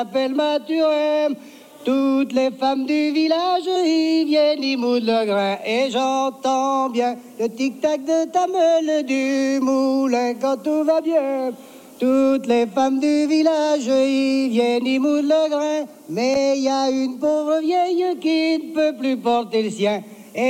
m'appelle Mathurin. Toutes les femmes du village y viennent, y moudent le grain. Et j'entends bien le tic-tac de ta meule du moulin quand tout va bien. Toutes les femmes du village y viennent, y moudent le grain. Mais il y a une pauvre vieille qui ne peut plus porter le sien.